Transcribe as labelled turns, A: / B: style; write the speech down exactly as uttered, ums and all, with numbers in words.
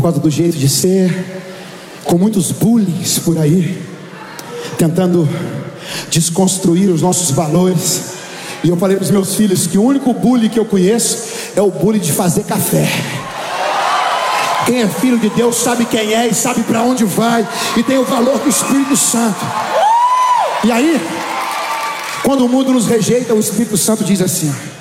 A: causa do jeito de ser, com muitos bullies por aí, tentando desconstruir os nossos valores. E eu falei para os meus filhos que o único bullying que eu conheço é o bullying de fazer café. Quem é filho de Deus sabe quem é e sabe para onde vai, e tem o valor do Espírito Santo. E aí, quando o mundo nos rejeita, o Espírito Santo diz assim: